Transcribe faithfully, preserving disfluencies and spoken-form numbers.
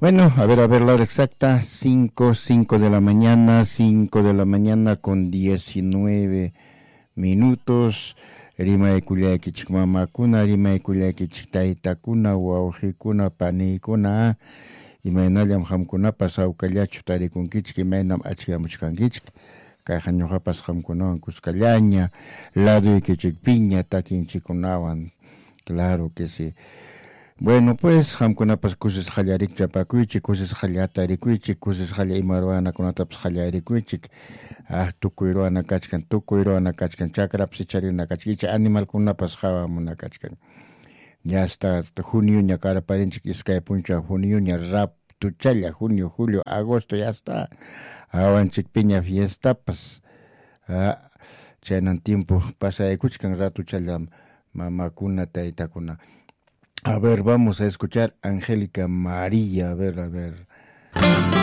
Bueno, a ver, a ver, la hora exacta, cinco, cinco de la mañana, cinco de la mañana con diecinueve minutos. Rima de kulaykichik mamakuna, rima de kulaykichik taytakuna, wawqikuna, panikuna, imaynallam hamkunapas hawkallachu tarikunkichik, imaynam achkiyamuchkankichik. Kayqa ñuqapas hamkunawan kuskallaña, laduykichikpiña takinchikunawan, claro que sí. Bueno, pues, hamkunapas kusis hallarik chapakuychik, kusis hallata rikuychik, kusis halla imaruana kunatapas halla rikuychik, ah, tukuyruana kachkan, tukuyruana kachkan, chakrapis icharina kachkicha, animalkunapas hawamuna kachkan. Ya hasta junio ña karaparinchik iskay puncha junio ña rap tuchalla, junio, julio, agosto, ya está. Awanchik piña fiestapas, ah, chaynan tiempo pasaykuchkan ratuchalla mamakuna, taytakuna. A ver, vamos a escuchar Angélica María, a ver, a ver.